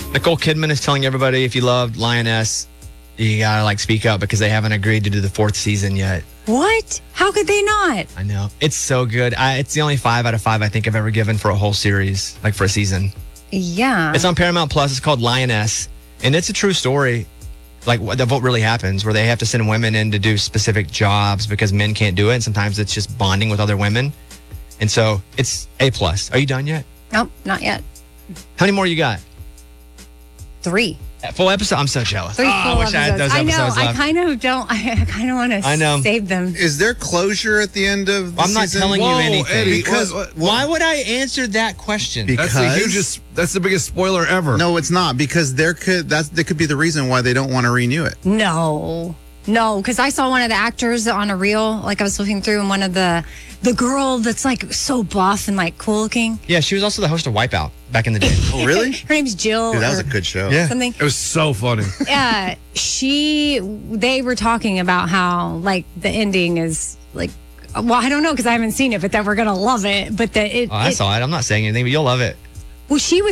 Nicole Kidman is telling everybody if you loved Lioness, you gotta speak up because they haven't agreed to do the 4th season yet. What? How could they not? I know. It's so good. It's the only 5 out of 5 I think I've ever given for a whole series, for a season. Yeah. It's on Paramount Plus. It's called Lioness. And it's a true story, of what really happens, where they have to send women in to do specific jobs because men can't do it. And sometimes it's just bonding with other women. And so it's A+. Are you done yet? Nope, not yet. How many more you got? 3. Full episode? I'm so jealous. 3 full I wish I had those episodes. episodes I know. left. I kind of want to save them. Is there closure at the end of the I'm not season? telling you anything. Eddie, Because Why would I answer that question? that's the biggest spoiler ever. No, it's not, because that could be the reason why they don't want to renew it. No, because I saw one of the actors on a reel, I was looking through, and one of the girl that's so buff and cool looking. Yeah, she was also the host of Wipeout back in the day. Oh, really? Her name's Jill. Dude, that was a good show. Yeah. Something. It was so funny. They were talking about how the ending is well, I don't know because I haven't seen it, but that we're gonna love it. But I saw it. I'm not saying anything, but you'll love it. Well, she was